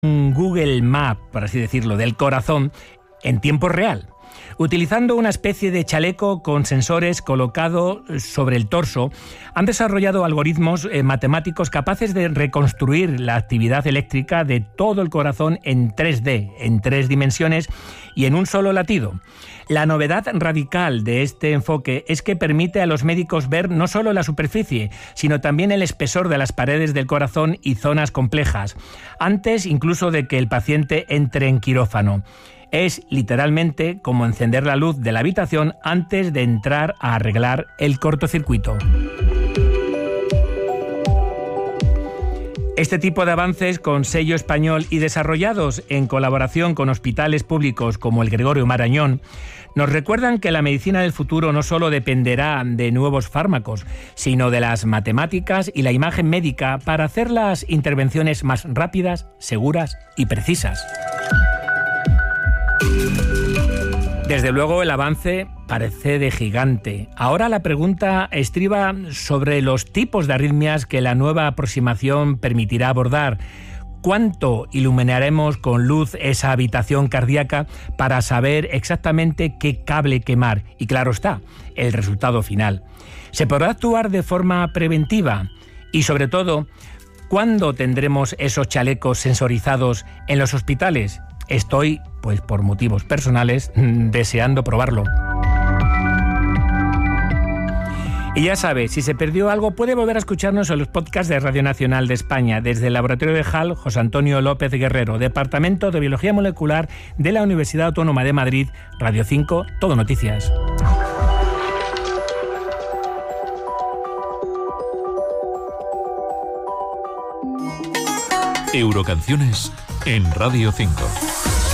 un Google Map, por así decirlo, del corazón en tiempo real. Utilizando una especie de chaleco con sensores colocado sobre el torso, han desarrollado algoritmos matemáticos capaces de reconstruir la actividad eléctrica de todo el corazón en 3D, en 3 dimensiones y en un solo latido. La novedad radical de este enfoque es que permite a los médicos ver no solo la superficie, sino también el espesor de las paredes del corazón y zonas complejas, antes incluso de que el paciente entre en quirófano. Es literalmente como encender la luz de la habitación antes de entrar a arreglar el cortocircuito. Este tipo de avances con sello español y desarrollados en colaboración con hospitales públicos como el Gregorio Marañón nos recuerdan que la medicina del futuro no solo dependerá de nuevos fármacos, sino de las matemáticas y la imagen médica para hacer las intervenciones más rápidas, seguras y precisas. Desde luego el avance parece de gigante. Ahora la pregunta estriba sobre los tipos de arritmias que la nueva aproximación permitirá abordar. ¿Cuánto iluminaremos con luz esa habitación cardíaca para saber exactamente qué cable quemar? Y claro está, el resultado final. ¿Se podrá actuar de forma preventiva? Y sobre todo, ¿cuándo tendremos esos chalecos sensorizados en los hospitales? Estoy, pues por motivos personales, deseando probarlo. Y ya sabe, si se perdió algo, puede volver a escucharnos en los podcasts de Radio Nacional de España, desde el Laboratorio de HAL José Antonio López Guerrero, Departamento de Biología Molecular de la Universidad Autónoma de Madrid, Radio 5, Todo Noticias. Eurocanciones en Radio 5.